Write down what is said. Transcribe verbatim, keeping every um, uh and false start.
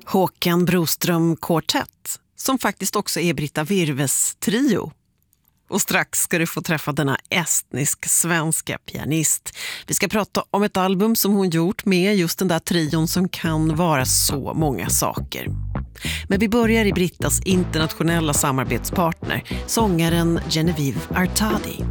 Håkan Broström Quartet, som faktiskt också är Britta Virves trio. Och strax ska du få träffa denna estnisk-svenska pianist. Vi ska prata om ett album som hon gjort med just den där trion som kan vara så många saker. Men vi börjar i Brittas internationella samarbetspartner, sångaren Genevieve Artadi.